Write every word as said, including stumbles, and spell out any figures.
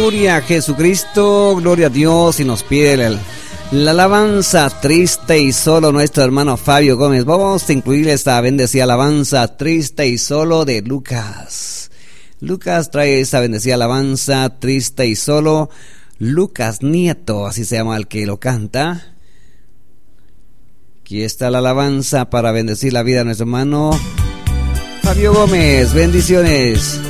Aleluya, Jesucristo, gloria a Dios. Y nos pide el, la alabanza triste y solo nuestro hermano Fabio Gómez. Vamos a incluir esta bendecida alabanza triste y solo de Lucas. Lucas trae esta bendecida alabanza triste y solo. Lucas Nieto, así se llama el que lo canta. Aquí está la alabanza para bendecir la vida de nuestro hermano Fabio Gómez. Bendiciones.